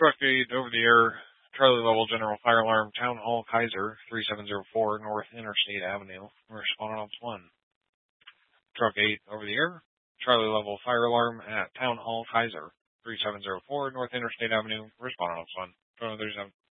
Truck 8 over the air, Charlie level general fire alarm, Town Hall Kaiser, 3704 North Interstate Avenue. Response 1. Truck 8 over the air, Charlie level fire alarm at Town Hall Kaiser, 3704 North Interstate Avenue. Response 1. 37.